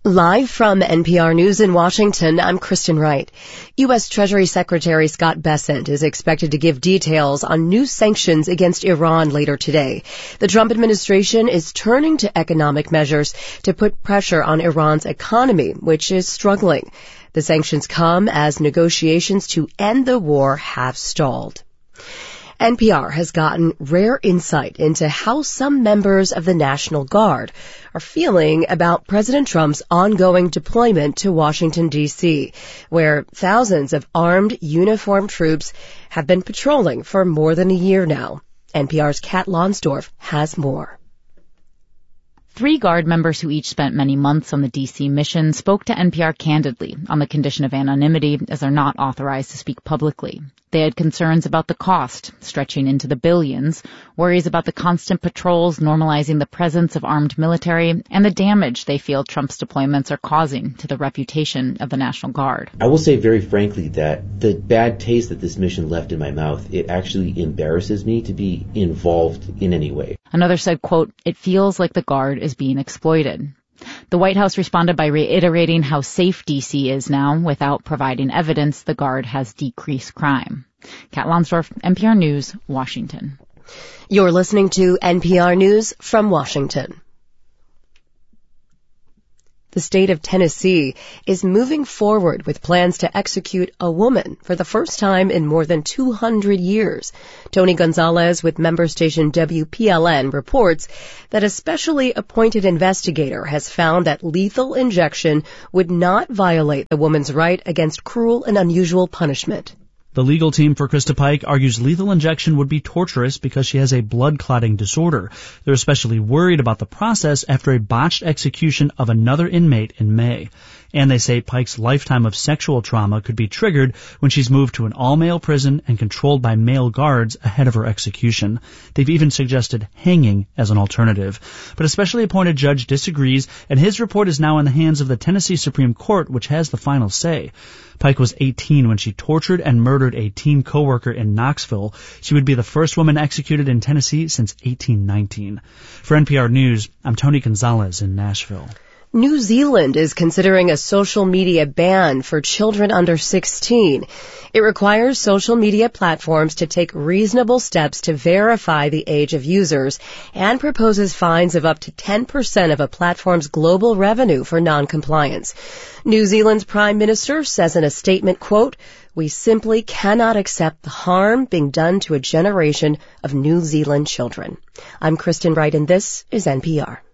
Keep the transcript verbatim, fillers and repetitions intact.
Live from N P R News in Washington, I'm Kristen Wright. U S. Treasury Secretary Scott Bessent is expected to give details on new sanctions against Iran later today. The Trump administration is turning to economic measures to put pressure on Iran's economy, which is struggling. The sanctions come as negotiations to end the war have stalled. N P R has gotten rare insight into how some members of the National Guard are feeling about President Trump's ongoing deployment to Washington, D C, where thousands of armed, uniformed troops have been patrolling for more than a year now. N P R's Kat Lonsdorf has more. Three Guard members who each spent many months on the D C mission spoke to N P R candidly on the condition of anonymity, as they're not authorized to speak publicly. They had concerns about the cost, stretching into the billions, worries about the constant patrols normalizing the presence of armed military, and the damage they feel Trump's deployments are causing to the reputation of the National Guard. I will say very frankly that the bad taste that this mission left in my mouth, it actually embarrasses me to be involved in any way. Another said, quote, "It feels like the Guard is being exploited." The White House responded by reiterating how safe D C is now without providing evidence the Guard has decreased crime. Kat Lonsdorf, N P R News, Washington. You're listening to N P R News from Washington. The state of Tennessee is moving forward with plans to execute a woman for the first time in more than two hundred years. Tony Gonzalez with member station W P L N reports that a specially appointed investigator has found that lethal injection would not violate the woman's right against cruel and unusual punishment. The legal team for Krista Pike argues lethal injection would be torturous because she has a blood clotting disorder. They're especially worried about the process after a botched execution of another inmate in May. And they say Pike's lifetime of sexual trauma could be triggered when she's moved to an all-male prison and controlled by male guards ahead of her execution. They've even suggested hanging as an alternative. But a specially appointed judge disagrees, and his report is now in the hands of the Tennessee Supreme Court, which has the final say. Pike was eighteen when she tortured and murdered a teen coworker in Knoxville. She would be the first woman executed in Tennessee since eighteen nineteen. For N P R News, I'm Tony Gonzalez in Nashville. New Zealand is considering a social media ban for children under sixteen. It requires social media platforms to take reasonable steps to verify the age of users and proposes fines of up to ten percent of a platform's global revenue for noncompliance. New Zealand's Prime Minister says in a statement, quote, "We simply cannot accept the harm being done to a generation of New Zealand children." I'm Kristen Wright, and this is N P R.